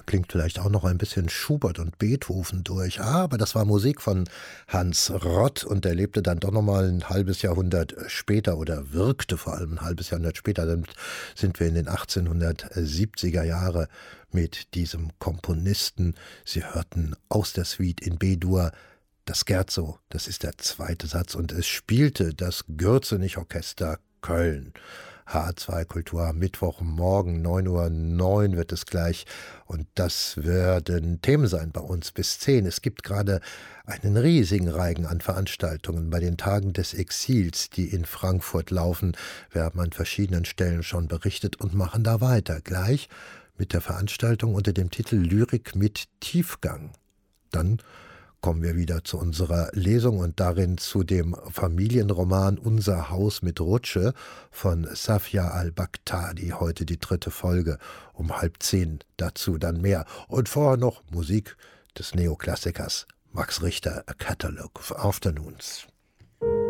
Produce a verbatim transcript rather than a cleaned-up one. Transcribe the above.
klingt vielleicht auch noch ein bisschen Schubert und Beethoven durch. Aber das war Musik von Hans Rott und der lebte dann doch noch mal ein halbes Jahrhundert später oder wirkte vor allem ein halbes Jahrhundert später. Dann sind wir in den achtzehnhundertsiebziger Jahre mit diesem Komponisten. Sie hörten aus der Suite in B-Dur das Scherzo, das ist der zweite Satz, und es spielte das Gürzenich-Orchester Köln. H zwei Kultur, Mittwochmorgen, neun Uhr neun wird es gleich. Und das werden Themen sein bei uns bis zehn. Es gibt gerade einen riesigen Reigen an Veranstaltungen bei den Tagen des Exils, die in Frankfurt laufen. Wir haben an verschiedenen Stellen schon berichtet und machen da weiter. Gleich mit der Veranstaltung unter dem Titel Lyrik mit Tiefgang. Dann kommen wir wieder zu unserer Lesung und darin zu dem Familienroman Unser Haus mit Rutsche von Safia al-Baghdadi. Heute die dritte Folge, um halb zehn dazu dann mehr. Und vorher noch Musik des Neoklassikers Max Richter, A Catalogue of Afternoons.